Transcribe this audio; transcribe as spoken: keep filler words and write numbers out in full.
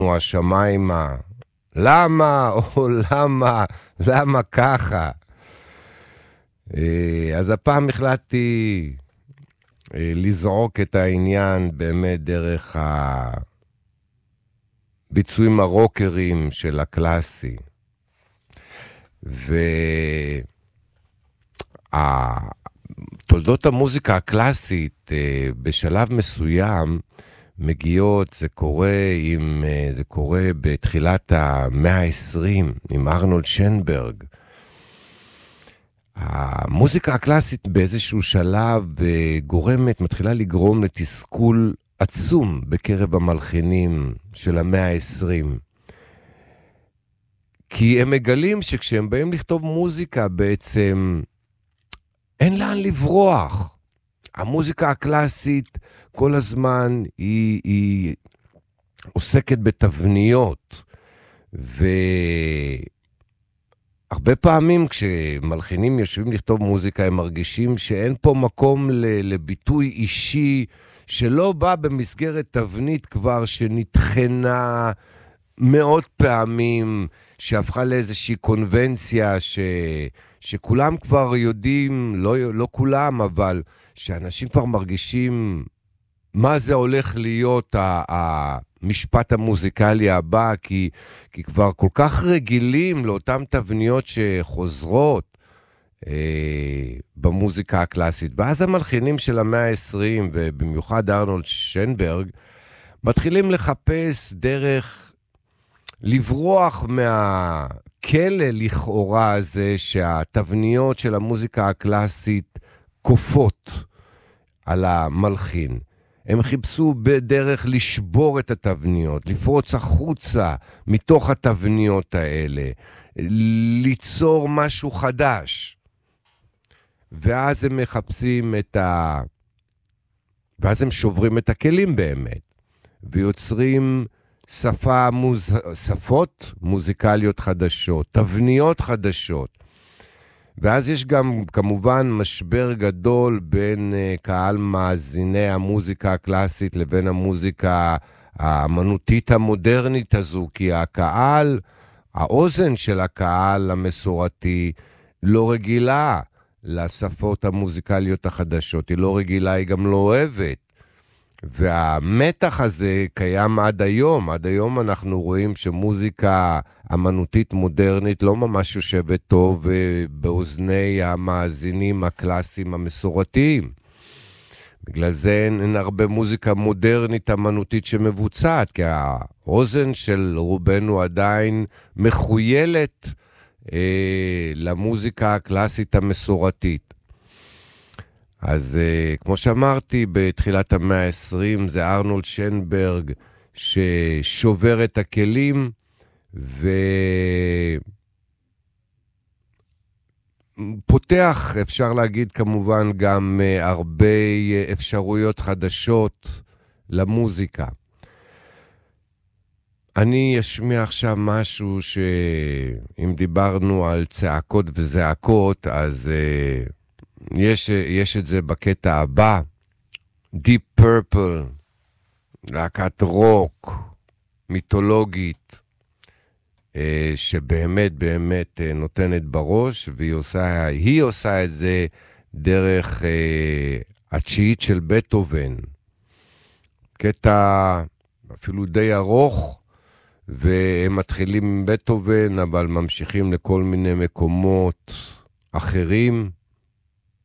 השמיימה, למה או למה, למה ככה? אז הפעם החלטתי לזעוק את העניין באמת דרך הביצועים הרוקרים של הקלאסי. ותולדות המוזיקה הקלאסית בשלב מסוים מגיעות, זה קורה, עם, זה קורה בתחילת המאה ה-עשרים עם ארנולד שנברג. המוזיקה הקלאסית באיזשהו שלב גורמת, מתחילה לגרום לתסכול עצום בקרב המלחינים של המאה ה-עשרים. כי הם מגלים שכשהם באים לכתוב מוזיקה בעצם אין לאן לברוח. המוזיקה הקלאסית כל הזמן היא, היא עוסקת בתבניות, והרבה פעמים כשמלחינים יושבים לכתוב מוזיקה הם מרגישים שאין פה מקום לביטוי אישי שלא בא במסגרת תבנית כבר שנתחנה מאות פעמים, שהפכה לאיזושהי קונבנציה ש... שכולם כבר יודעים, לא, לא כולם, אבל שאנשים כבר מרגישים מה זה הולך להיות המשפט המוזיקלי הבא, כי, כי כבר כל כך רגילים לאותן תבניות שחוזרות אה, במוזיקה הקלאסית. ואז המלחינים של המאה ה-עשרים, ובמיוחד ארנולד שנברג, מתחילים לחפש דרך לברוח מהכלא לכאורה הזה שהתבניות של המוזיקה הקלאסית כופות על המלחין. הם חיפשו בדרך לשבור את התבניות, לפרוץ החוצה מתוך התבניות האלה, ליצור משהו חדש. ואז הם מחפשים את ה... ואז הם שוברים את הכלים באמת, ויוצרים שפה מוז... שפות מוזיקליות חדשות, תבניות חדשות. ואז יש גם כמובן משבר גדול בין uh, קהל מאזיני המוזיקה הקלאסית לבין המוזיקה האמנותית המודרנית הזו, כי הקהל, האוזן של הקהל המסורתי לא רגילה לשפות המוזיקליות החדשות, היא לא רגילה, היא גם לא אוהבת. והמתח הזה קיים עד היום. עד היום אנחנו רואים שמוזיקה אמנותית מודרנית לא ממש יושבת טוב באוזני המאזינים הקלאסיים המסורתיים. בגלל זה אין, אין הרבה מוזיקה מודרנית אמנותית שמבוצעת, כי האוזן של רובנו עדיין מחוילת אה, למוזיקה הקלאסית המסורתית. אז uh, כמו שאמרתי, בתחילת המאה ה-עשרים זה ארנולד שנברג ששובר את הכלים ופותח, אפשר להגיד כמובן, גם uh, הרבה uh, אפשרויות חדשות למוזיקה. אני אשמיע עכשיו משהו שאם דיברנו על צעקות וזעקות, אז... Uh, יש, יש את זה בקטע הבא, Deep Purple, להקת רוק, מיתולוגית, שבאמת באמת נותנת בראש, והיא עושה, היא עושה את זה דרך התשיעית של בטהובן. קטע אפילו די ארוך, והם מתחילים עם בטהובן, אבל ממשיכים לכל מיני מקומות אחרים,